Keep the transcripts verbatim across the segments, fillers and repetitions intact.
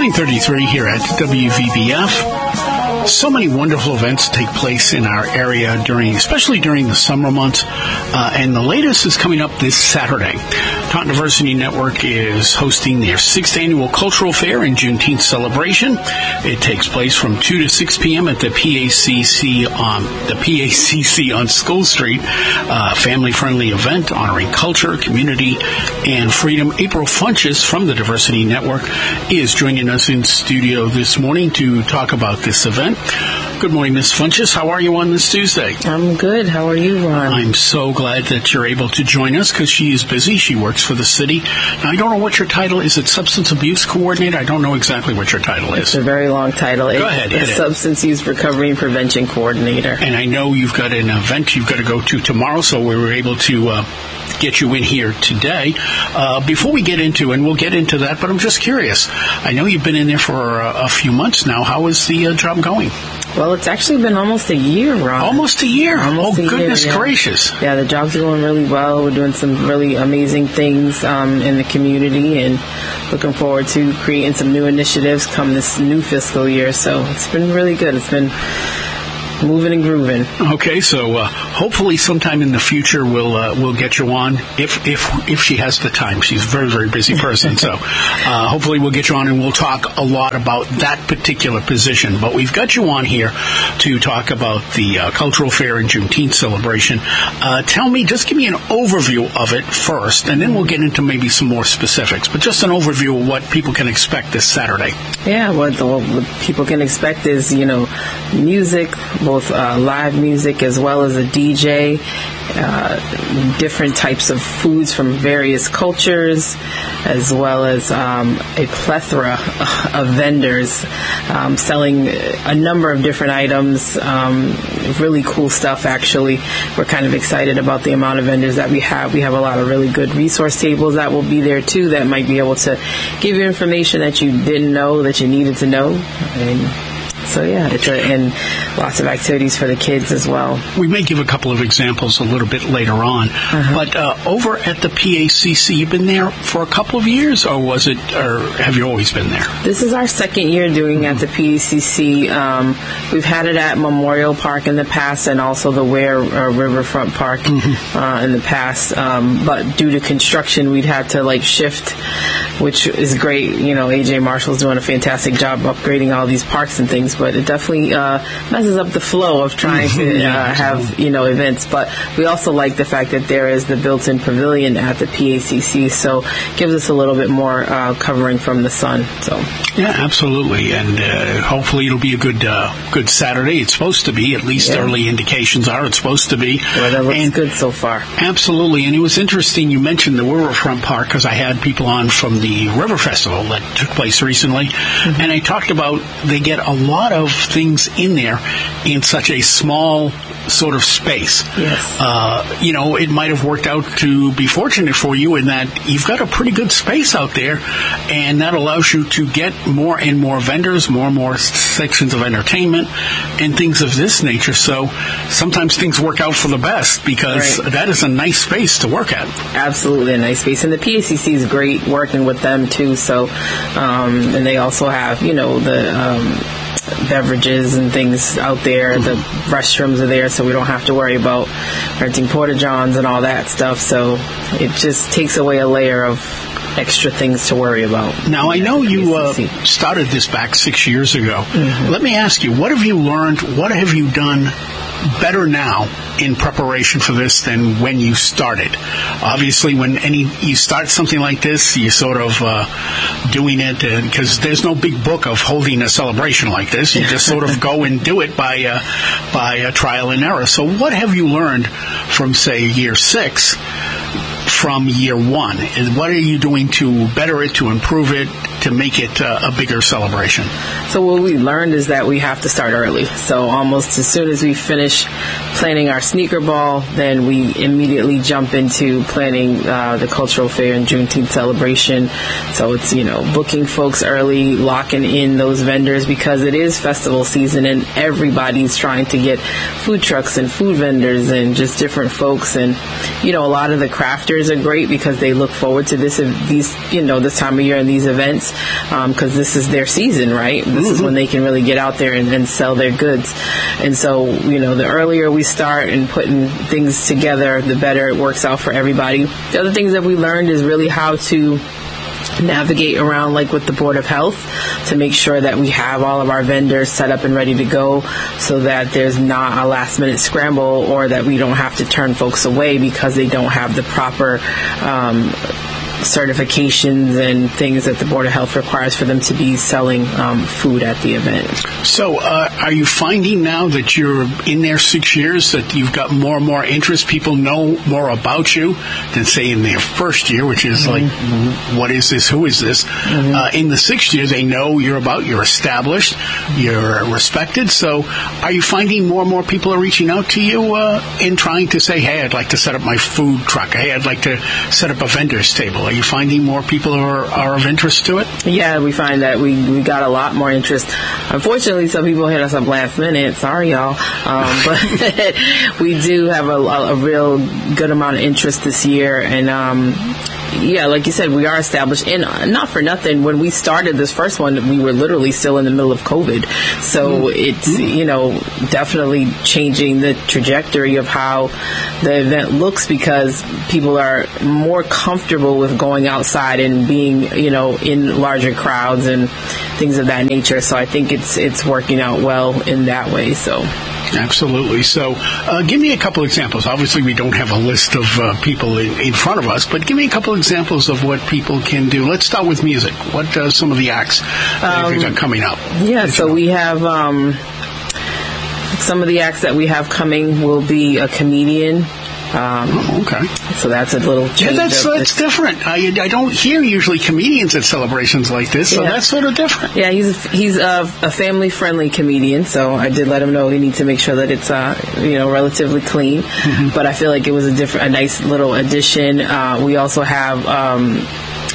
nine thirty-three here at W V B F. So many wonderful events take place in our area during, especially during the summer months, uh, and the latest is coming up this Saturday. Taunton Diversity Network is hosting their sixth annual cultural fair and Juneteenth celebration. It takes place from two to six p.m. at the P A C C on the P A C C on School Street. Uh, family-friendly event honoring culture, community, and freedom. April Funches from the Diversity Network is joining us in studio this morning to talk about this event. Good morning, Miz Funches. How are you on this Tuesday? I'm good. How are you, Ron? I'm so glad that you're able to join us because she is busy. She works for the city. Now, I don't know what your title is. Is it Substance Abuse Coordinator? I don't know exactly what your title is. It's a very long title. Go it, ahead. It's hit Substance it. Use Recovery and Prevention Coordinator. And I know you've got an event you've got to go to tomorrow, so we were able to uh, get you in here today. Uh, before we get into, and we'll get into that, but I'm just curious. I know you've been in there for a, a few months now. How is the uh, job going? Well, it's actually been almost a year, Ron. Almost a year? Almost oh, a goodness year, yeah. gracious. Yeah, the job's going really well. We're doing some really amazing things um, in the community and looking forward to creating some new initiatives come this new fiscal year. So it's been really good. It's been moving and grooving. Okay, so uh, hopefully sometime in the future we'll uh, we'll get you on if if if she has the time. She's a very very busy person, so uh, hopefully we'll get you on and we'll talk a lot about that particular position. But we've got you on here to talk about the uh, cultural fair and Juneteenth celebration. Uh, tell me, just give me an overview of it first, and then we'll get into maybe some more specifics. But just an overview of what people can expect this Saturday. Yeah, what, the, what people can expect is you know music. Both uh, live music as well as a D J, uh, different types of foods from various cultures, as well as um, a plethora of vendors um, selling a number of different items. Um, really cool stuff, actually. We're kind of excited about the amount of vendors that we have. We have a lot of really good resource tables that will be there, too, that might be able to give you information that you didn't know that you needed to know. And So, yeah, it's a, and lots of activities for the kids as well. We may give a couple of examples a little bit later on. Uh-huh. But uh, over at the P A C C, you've been there for a couple of years, or was it, or have you always been there? This is our second year doing mm-hmm. at the P A C C. Um, we've had it at Memorial Park in the past and also the Ware uh, Riverfront Park mm-hmm. uh, in the past. Um, but due to construction, we'd have to, like, shift, which is great. You know, A J Marshall's doing a fantastic job upgrading all these parks and things. But it definitely uh, messes up the flow of trying to uh, have, you know, events. But we also like the fact that there is the built-in pavilion at the P A C C, so it gives us a little bit more uh, covering from the sun. So yeah, absolutely, and uh, hopefully it'll be a good uh, good Saturday. It's supposed to be, at least yeah. early indications are. It's supposed to be. Well, that looks and good so far. Absolutely, and it was interesting you mentioned the Riverfront Park because I had people on from the River Festival that took place recently, mm-hmm. and I talked about they get a lot of things in there in such a small sort of space. Yes. Uh, you know, it might have worked out to be fortunate for you in that you've got a pretty good space out there, and that allows you to get more and more vendors, more and more sections of entertainment, and things of this nature. So sometimes things work out for the best because right. that is a nice space to work at. Absolutely a nice space. And the P A C C is great working with them, too. So, um, and they also have, you know, the Um, beverages and things out there. Mm-hmm. The restrooms are there, so we don't have to worry about renting porta-johns and all that stuff. So it just takes away a layer of extra things to worry about. Now, I know you uh, started this back six years ago. Mm-hmm. Let me ask you, what have you learned? What have you done better now in preparation for this than when you started? Obviously, when any you start something like this, you're sort of uh, doing it because there's no big book of holding a celebration like this. You just sort of go and do it by uh, by uh, trial and error. So what have you learned from, say, year six from year one? And what are you doing to better it, to improve it, to make it uh, a bigger celebration? So what we learned is that we have to start early. So almost as soon as we finish planning our sneaker ball, then we immediately jump into planning uh, the cultural fair and Juneteenth celebration. So it's, you know, booking folks early, locking in those vendors, because it is festival season and everybody's trying to get food trucks and food vendors and just different folks. And, you know, a lot of the crafters are great because they look forward to this, these, you know, this time of year and these events, because um, this is their season, right? This mm-hmm. is when they can really get out there and, and sell their goods. And so, you know, the earlier we start and putting things together, the better it works out for everybody. The other things that we learned is really how to navigate around, like with the Board of Health, to make sure that we have all of our vendors set up and ready to go, so that there's not a last minute scramble, or that we don't have to turn folks away because they don't have the proper um, certifications and things that the Board of Health requires for them to be selling um, food at the event. So uh, are you finding now that you're in there six years that you've got more and more interest? People know more about you than, say, in their first year, which is mm-hmm. like, what is this? Who is this? Mm-hmm. Uh, in the sixth year, they know you're about, you're established, you're respected. So are you finding more and more people are reaching out to you uh, in trying to say, hey, I'd like to set up my food truck. Hey, I'd like to set up a vendor's table. Are you finding more people are, are of interest to it? Yeah, we find that we, we got a lot more interest. Unfortunately, some people hit us up last minute. Sorry, y'all. Um, but we do have a, a real good amount of interest this year. And, um, yeah, like you said, we are established. And not for nothing, when we started this first one, we were literally still in the middle of COVID. So mm-hmm. it's, you know, definitely changing the trajectory of how the event looks, because people are more comfortable with going outside and being, you know, in larger crowds and things of that nature. So I think it's it's working out well in that way. So. Absolutely. So uh, give me a couple examples. Obviously, we don't have a list of uh, people in, in front of us, but give me a couple examples of what people can do. Let's start with music. What are some of the acts that um, are coming up? Yeah, so we have um, some of the acts that we have coming will be a comedian. Um, oh, okay. So that's a little change. Yeah, that's, that's different. I, I don't hear usually comedians at celebrations like this, so yeah. that's sort of different. Yeah, he's he's a, a family-friendly comedian, so I did let him know he needs to make sure that it's uh, you know relatively clean. Mm-hmm. But I feel like it was a different, a nice little addition. Uh, we also have. Um,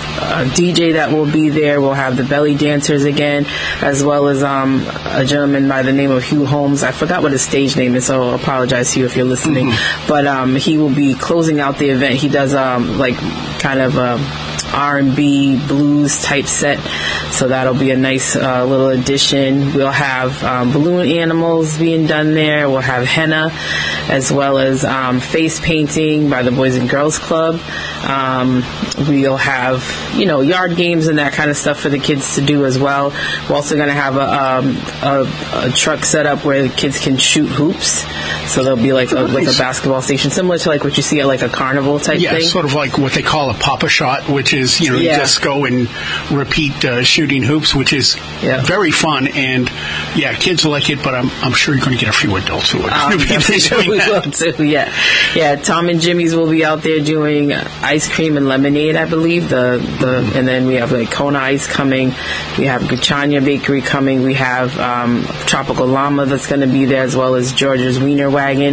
A D J that will be there. We'll have the belly dancers again, as well as um, a gentleman by the name of Hugh Holmes. I forgot what his stage name is, so I apologize to you if you're listening. Mm-hmm. But um, he will be closing out the event. He does um, like kind of a R and B blues type set, so that'll be a nice uh, little addition. We'll have um, balloon animals being done there. We'll have henna, as well as um, face painting by the Boys and Girls Club. Um, we'll have, you know, yard games and that kind of stuff for the kids to do as well. We're also going to have a, um, a, a truck set up where the kids can shoot hoops. So there'll be like a, like a basketball station, similar to like what you see at like a carnival type yeah, thing. Yeah, sort of like what they call a papa shot, which is, you know, yeah. you just go and repeat uh, shooting hoops, which is yeah. very fun. And yeah, kids will like it, but I'm I'm sure you're going to get a few adults who are um, going to be doing we that. Will too, yeah. Yeah, Tom and Jimmy's will be out there doing ice cream and lemonade, I believe. The the and then we have like Kona Ice coming. We have Guchanya Bakery coming. We have um, Tropical Llama that's going to be there, as well as George's Wiener Wagon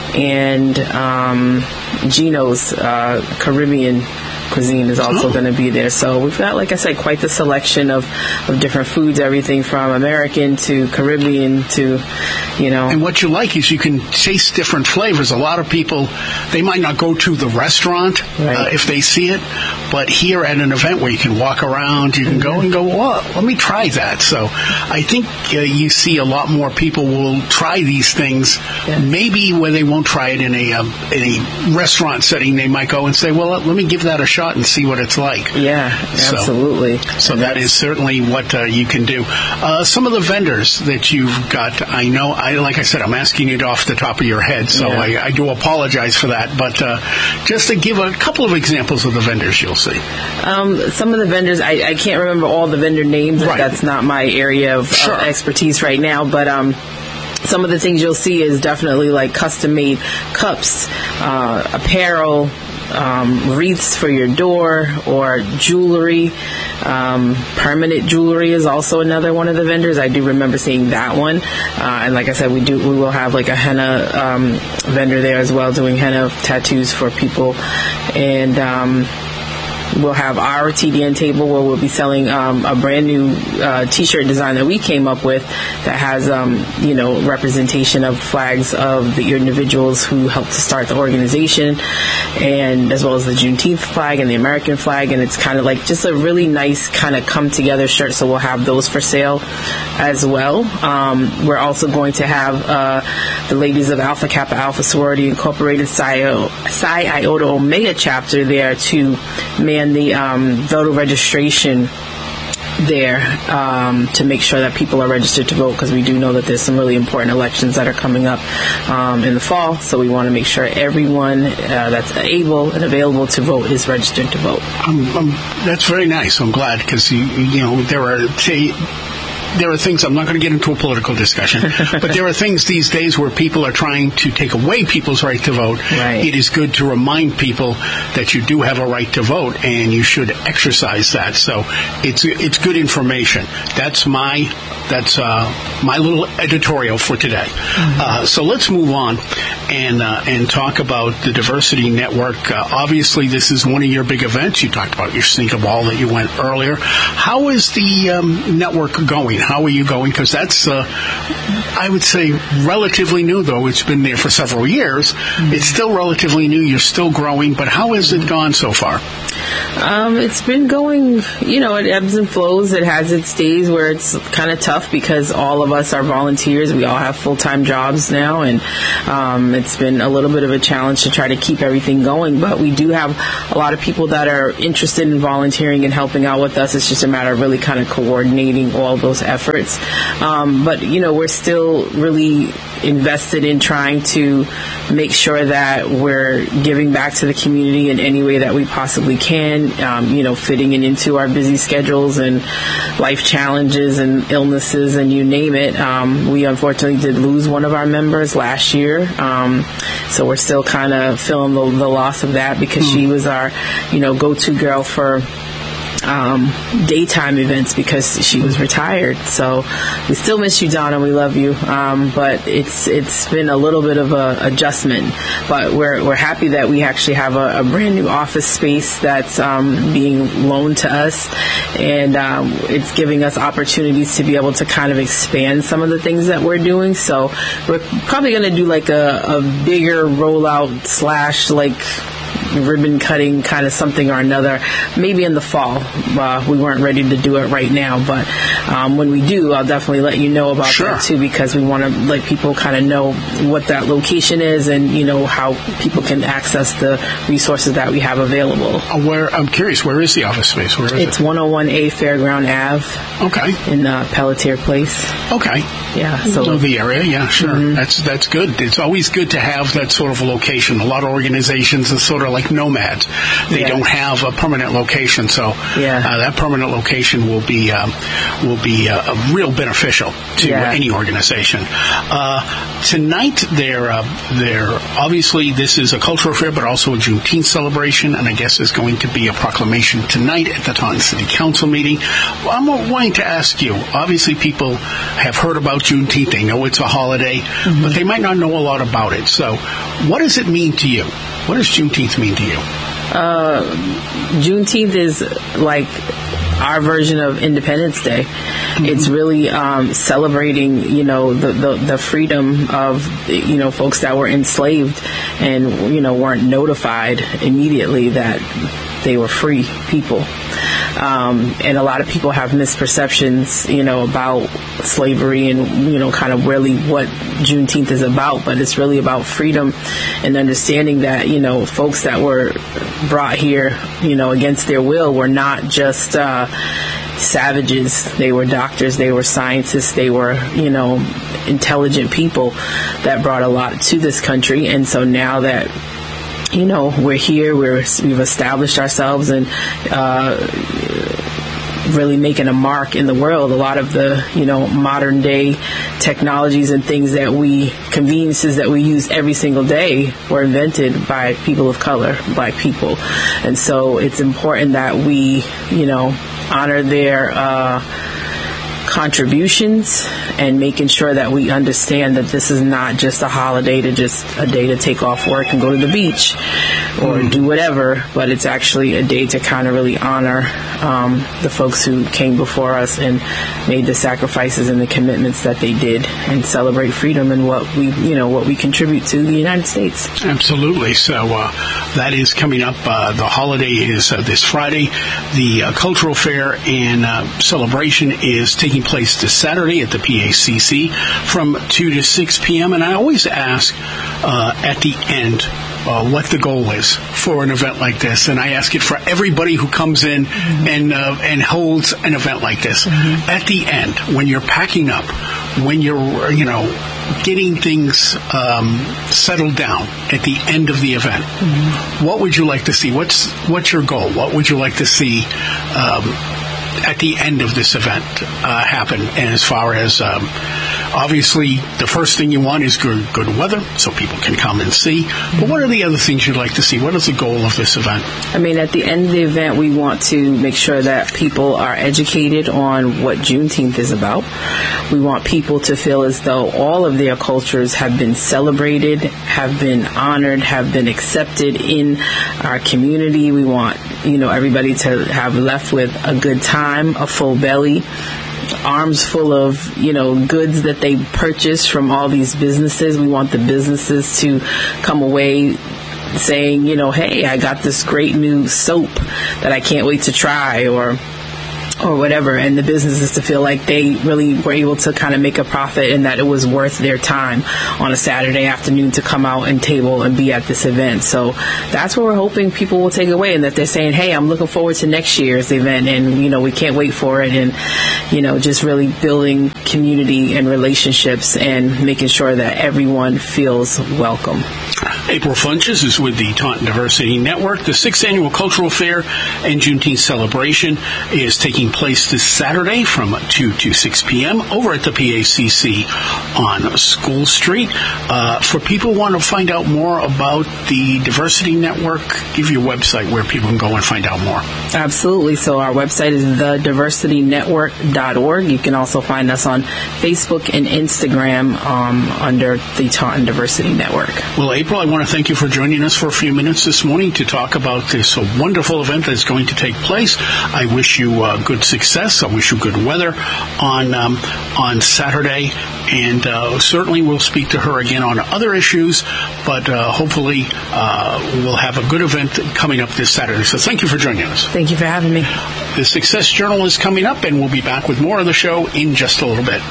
and um, Gino's uh, Caribbean cuisine is also oh. going to be there. So we've got, like I said, quite the selection of, of different foods, everything from American to Caribbean to, you know. And what you like is you can taste different flavors. A lot of people, they might not go to the restaurant right. uh, if they see it, but here at an event where you can walk around, you can mm-hmm. go and go, well, let me try that. So I think uh, you see a lot more people will try these things, yeah. maybe where they won't try it in a, um, in a restaurant setting. They might go and say, well, let, let me give that a shot and see what it's like. Yeah, absolutely. So, so that is certainly what uh, you can do. Uh, some of the vendors that you've got, I know, I like I said, I'm asking it off the top of your head, so yeah. I, I do apologize for that. But uh, just to give a couple of examples of the vendors you'll see. Um, some of the vendors, I, I can't remember all the vendor names. Right. That's not my area of, sure. of expertise right now, but um, some of the things you'll see is definitely like custom-made cups, uh, apparel, um, wreaths for your door or jewelry. Um, permanent jewelry is also another one of the vendors. I do remember seeing that one. Uh, and like I said, we do we will have like a henna um, vendor there as well, doing henna tattoos for people. And um, we'll have our T D N table where we'll be selling um, a brand new uh, T-shirt design that we came up with that has, um, you know, representation of flags of the individuals who helped to start the organization, and as well as the Juneteenth flag and the American flag. And it's kind of like just a really nice kind of come together shirt. So we'll have those for sale as well. Um, we're also going to have uh, the ladies of Alpha Kappa Alpha Sorority Incorporated Psi, Psi Iota Omega chapter there to man the um, voter registration there um, to make sure that people are registered to vote, because we do know that there's some really important elections that are coming up um, in the fall. So we want to make sure everyone uh, that's able and available to vote is registered to vote. Um, um, that's very nice. I'm glad, because you, you know there are. Say, There are things, I'm not going to get into a political discussion, but there are things these days where people are trying to take away people's right to vote. Right. It is good to remind people that you do have a right to vote, and you should exercise that. So it's it's good information. That's my that's uh, my little editorial for today. Mm-hmm. Uh, so let's move on and uh, and talk about the Diversity Network. Uh, obviously, this is one of your big events. You talked about your sneaker ball that you went earlier. How is the um, network going? How are you going? Because that's, uh, I would say, relatively new, though. It's been there for several years. Mm-hmm. It's still relatively new. You're still growing. But how has it gone so far? Um, it's been going, you know, it ebbs and flows. It has its days where it's kind of tough because all of us are volunteers. We all have full-time jobs now, and um, it's been a little bit of a challenge to try to keep everything going. But we do have a lot of people that are interested in volunteering and helping out with us. It's just a matter of really kind of coordinating all those efforts. Um, but, you know, we're still really invested in trying to make sure that we're giving back to the community in any way that we possibly can, um, you know, fitting it into our busy schedules and life challenges and illnesses and you name it. Um, we unfortunately did lose one of our members last year. Um, so we're still kind of feeling the, the loss of that because mm. she was our, you know, go-to girl for Um, daytime events because she was retired. So we still miss you, Donna. We love you. Um, but it's it's been a little bit of a adjustment. But we're we're happy that we actually have a, a brand new office space that's um, being loaned to us, and um, it's giving us opportunities to be able to kind of expand some of the things that we're doing. So we're probably going to do like a, a bigger rollout slash like ribbon cutting kind of something or another, maybe in the fall. Uh, we weren't ready to do it right now, but um, when we do, I'll definitely let you know about sure. that too, because we want to let people kind of know what that location is and, you know, how people can access the resources that we have available. Uh, where I'm curious, where is the office space? Where is it's it? one oh one A Fairground Avenue. Okay. In uh, Pelletier Place. Okay. Yeah. So know the area, yeah, sure. Mm-hmm. That's that's good. It's always good to have that sort of a location. A lot of organizations are sort of like nomads. They yeah. don't have a permanent location, so yeah. uh, that permanent location will be um, will be uh, real beneficial to yeah. any organization. Uh, tonight, they're uh, they're obviously this is a cultural fair, but also a Juneteenth celebration, and I guess there's going to be a proclamation tonight at the Taunton City Council meeting. Well, I'm wanting to ask you. Obviously, people have heard about Juneteenth. They know it's a holiday, mm-hmm. but they might not know a lot about it. So, what does it mean to you? What does Juneteenth mean to you? Uh, Juneteenth is like our version of Independence Day. Mm-hmm. It's really um, celebrating, you know, the, the, the freedom of, you know, folks that were enslaved and, you know, weren't notified immediately that they were free people. Um, and a lot of people have misperceptions, you know, about slavery and, you know, kind of really what Juneteenth is about. But it's really about freedom and understanding that, you know, folks that were brought here, you know, against their will were not just uh, savages. They were doctors. They were scientists. They were, you know, intelligent people that brought a lot to this country. And so now that, you know, we're here, we're, we've established ourselves and uh, really making a mark in the world. A lot of the, you know, modern day technologies and things that we, conveniences that we use every single day were invented by people of color, Black people. And so it's important that we, you know, honor their uh, contributions and making sure that we understand that this is not just a holiday to just a day to take off work and go to the beach or mm. do whatever, but it's actually a day to kind of really honor um, the folks who came before us and made the sacrifices and the commitments that they did, and celebrate freedom and what we, you know, what we contribute to the United States. Absolutely. So uh, that is coming up. Uh, the holiday is uh, this Friday. The uh, cultural fair and uh, celebration is taking place this Saturday at the P A C C from two to six p.m. And I always ask uh, at the end uh, what the goal is for an event like this. And I ask it for everybody who comes in mm-hmm. and uh, and holds an event like this. Mm-hmm. At the end, when you're packing up, when you're, you know, getting things um, settled down at the end of the event, mm-hmm. what would you like to see? What's what's your goal? What would you like to see um, at the end of this event uh, happen? And as far as um, obviously the first thing you want is good, good weather so people can come and see. Mm-hmm. But what are the other things you'd like to see? What is the goal of this event? I mean, at the end of the event, we want to make sure that people are educated on what Juneteenth is about. We want people to feel as though all of their cultures have been celebrated, have been honored, have been accepted in our community. We want, you know, everybody to have left with a good time, a full belly, arms full of, you know, goods that they purchase from all these businesses. We want the businesses to come away saying, you know, hey, I got this great new soap that I can't wait to try, or or whatever, and the businesses to feel like they really were able to kind of make a profit and that it was worth their time on a Saturday afternoon to come out and table and be at this event. So that's what we're hoping people will take away, and that they're saying, hey, I'm looking forward to next year's event, and, you know, we can't wait for it, and, you know, just really building community and relationships and making sure that everyone feels welcome. April Funches is with the Taunton Diversity Network. The sixth Annual Cultural Fair and Juneteenth celebration is taking place this Saturday from two to six p.m. over at the P A C C on School Street. Uh, for people who want to find out more about the Diversity Network, give your website where people can go and find out more. Absolutely. So our website is the diversity network dot org. You can also find us on Facebook and Instagram um, under the Taunton Diversity Network. Well, April, I want to thank you for joining us for a few minutes this morning to talk about this wonderful event that's going to take place. I wish you uh, good success. I wish you good weather on um, on Saturday, and uh, certainly we'll speak to her again on other issues, but uh, hopefully uh, we'll have a good event coming up this Saturday. So thank you for joining us. Thank you for having me. The Success Journal is coming up, and we'll be back with more of the show in just a little bit.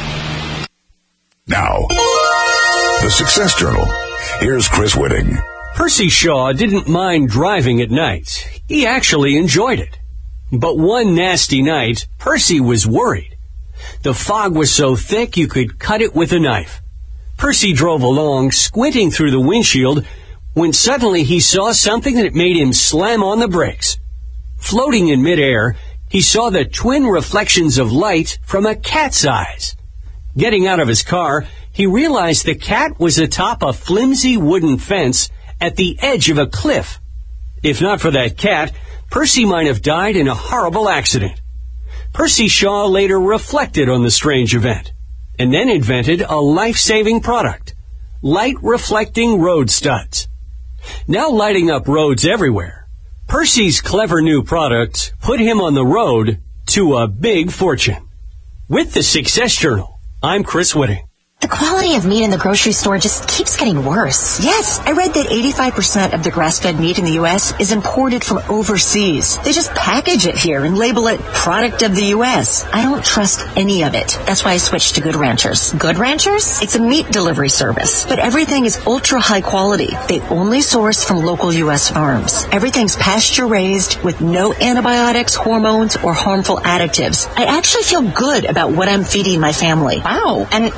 Now, the Success Journal. Here's Chris Whitting. Percy Shaw didn't mind driving at night. He actually enjoyed it. But one nasty night, Percy was worried. The fog was so thick you could cut it with a knife. Percy drove along, squinting through the windshield, when suddenly he saw something that made him slam on the brakes. Floating in midair, he saw the twin reflections of light from a cat's eyes. Getting out of his car, he realized the cat was atop a flimsy wooden fence at the edge of a cliff. If not for that cat, Percy might have died in a horrible accident. Percy Shaw later reflected on the strange event, and then invented a life-saving product, light-reflecting road studs. Now lighting up roads everywhere, Percy's clever new product put him on the road to a big fortune. With the Success Journal, I'm Chris Whitting. The quality of meat in the grocery store just keeps getting worse. Yes, I read that eighty-five percent of the grass-fed meat in the U S is imported from overseas. They just package it here and label it product of the U S. I don't trust any of it. That's why I switched to Good Ranchers. Good Ranchers? It's a meat delivery service, but everything is ultra high quality. They only source from local U S farms. Everything's pasture-raised with no antibiotics, hormones, or harmful additives. I actually feel good about what I'm feeding my family. Wow. And it gets delivered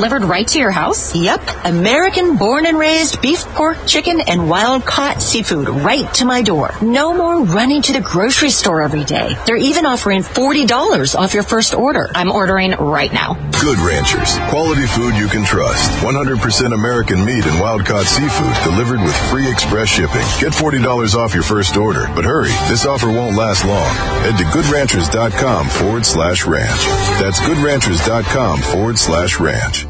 delivered right to your house? Yep, American born and raised beef, pork, chicken, and wild-caught seafood right to my door. No more running to the grocery store every day. They're even offering forty dollars off your first order. I'm ordering right now. Good Ranchers. Quality food you can trust. one hundred percent American meat and wild-caught seafood delivered with free express shipping. Get forty dollars off your first order. But hurry, this offer won't last long. Head to goodranchers.com forward slash ranch. That's goodranchers.com forward slash ranch.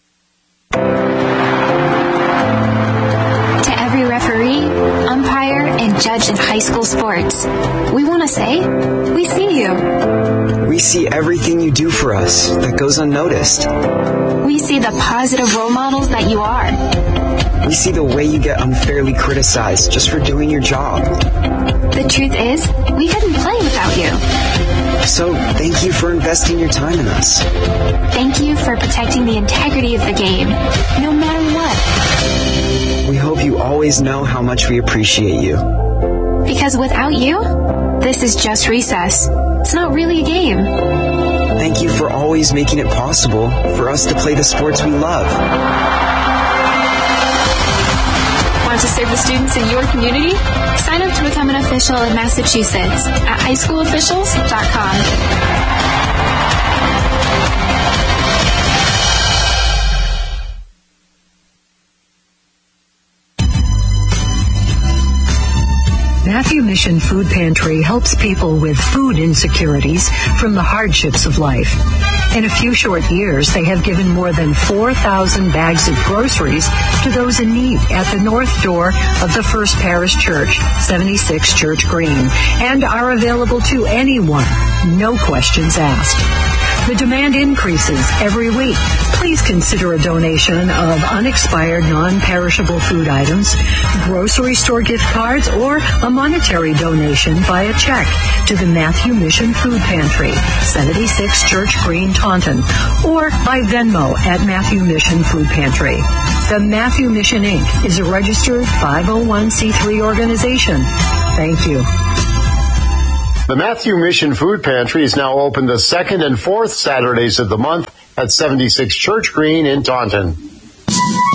To every referee, umpire, and judge in high school sports, we want to say, we see you. We see everything you do for us that goes unnoticed. We see the positive role models that you are. We see the way you get unfairly criticized just for doing your job. The truth is, we couldn't play without you. So, thank you for investing your time in us. Thank you for protecting the integrity of the game, no matter what. We hope you always know how much we appreciate you. Because without you, this is just recess. It's not really a game. Thank you for always making it possible for us to play the sports we love. Want to serve the students in your community? Sign up to become an official in Massachusetts at high school officials dot com. Matthew Mission Food Pantry helps people with food insecurities from the hardships of life. In a few short years, they have given more than four thousand bags of groceries to those in need at the north door of the First Parish Church, seventy-six Church Green, and are available to anyone, no questions asked. The demand increases every week. Please consider a donation of unexpired, non-perishable food items, grocery store gift cards, or a monetary donation via check to the Matthew Mission Food Pantry, seventy-six Church Green, Taunton, or by Venmo at Matthew Mission Food Pantry. The Matthew Mission, Incorporated is a registered five oh one c three organization. Thank you. The Matthew Mission Food Pantry is now open the second and fourth Saturdays of the month at seventy-six Church Green in Taunton.